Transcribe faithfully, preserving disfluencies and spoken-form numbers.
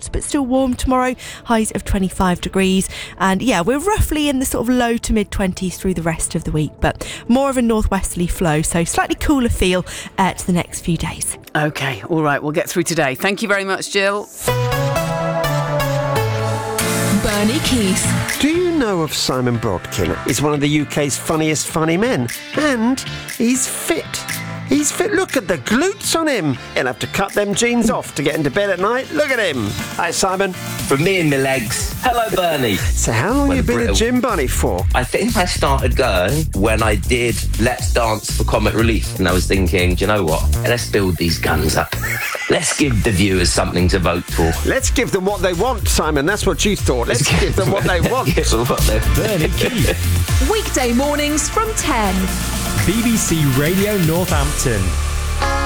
hot but still warm tomorrow, highs of twenty-five degrees. And yeah, we're roughly in the sort of low to mid twenties through the rest of the week, but more of a northwesterly flow, so slightly cooler feel uh, to the next few days. OK, all right, we'll get through today. Thank you very much, Jill. Bernie Keith. Do you know of Simon Brodkin? He's one of the U K's funniest funny men. And he's fit. He's fit. Look at the glutes on him. He'll have to cut them jeans off to get into bed at night. Look at him. Hi, Simon. From me and my legs. Hello, Bernie. So how long When have you been brittle. a gym bunny for? I think I started going when I did Let's Dance for Comic Relief. And I was thinking, do you know what? Let's build these guns up. Let's give the viewers something to vote for. Let's give them what they want, Simon. That's what you thought. Let's give them what they want. Give them what they- Bernie Keith. Weekday mornings from ten. B B C Radio Northampton.